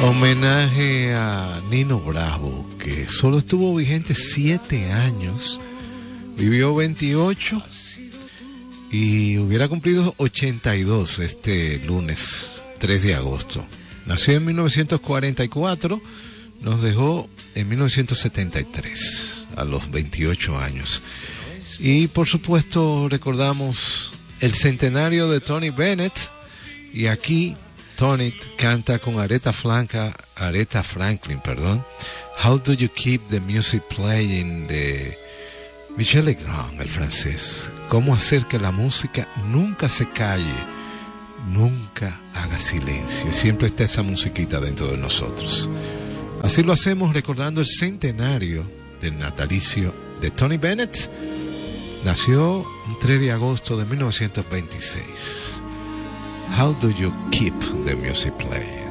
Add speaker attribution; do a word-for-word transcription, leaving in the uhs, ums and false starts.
Speaker 1: Homenaje a Nino Bravo, que solo estuvo vigente siete años, vivió veintiocho y hubiera cumplido ochenta y dos este lunes tres de agosto. Nació en mil novecientos cuarenta y cuatro, nos dejó en mil novecientos setenta y tres, a los veintiocho años. Y por supuesto recordamos el centenario de Tony Bennett, y aquí Tony canta con Aretha Franklin, Aretha Franklin, perdón, How Do You Keep the Music Playing, de Michel Legrand, el francés. Cómo hacer que la música nunca se calle, nunca haga silencio, y siempre está esa musiquita dentro de nosotros. Así lo hacemos recordando el centenario del natalicio de Tony Bennett. Nació un tres de agosto de mil novecientos veintiséis. How do you keep the music playing?